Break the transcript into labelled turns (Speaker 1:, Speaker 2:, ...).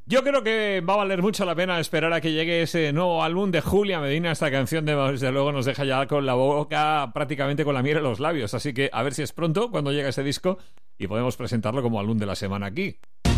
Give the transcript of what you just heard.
Speaker 1: Yo creo que va a valer mucho la pena esperar a que llegue ese nuevo álbum de Julia Medina. Esta canción, desde luego, nos deja ya con la boca prácticamente con la miel en los labios. Así que a ver si es pronto cuando llega ese disco y podemos presentarlo como álbum de la semana aquí.